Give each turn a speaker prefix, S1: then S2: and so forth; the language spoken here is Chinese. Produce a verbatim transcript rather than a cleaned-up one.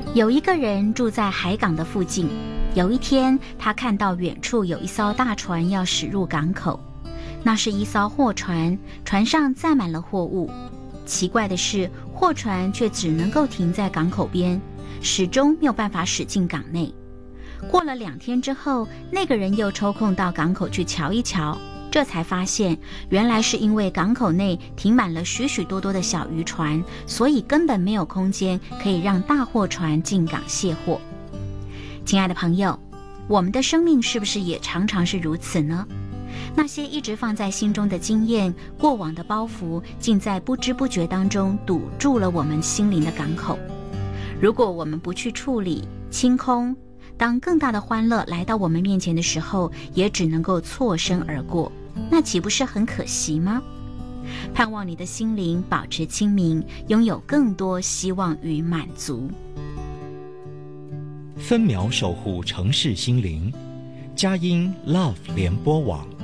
S1: 有一个人住在海港的附近，有一天他看到远处有一艘大船要驶入港口，那是一艘货船，船上载满了货物。奇怪的是，货船却只能够停在港口边，始终没有办法驶进港内。过了两天之后，那个人又抽空到港口去瞧一瞧，这才发现原来是因为港口内停满了许许多多的小渔船，所以根本没有空间可以让大货船进港卸货。亲爱的朋友，我们的生命是不是也常常是如此呢？那些一直放在心中的经验，过往的包袱，竟在不知不觉当中堵住了我们心灵的港口。如果我们不去处理清空，当更大的欢乐来到我们面前的时候，也只能够错身而过，那岂不是很可惜吗？盼望你的心灵保持清明，拥有更多希望与满足。
S2: 分秒守护城市心灵，佳音 Love 联播网。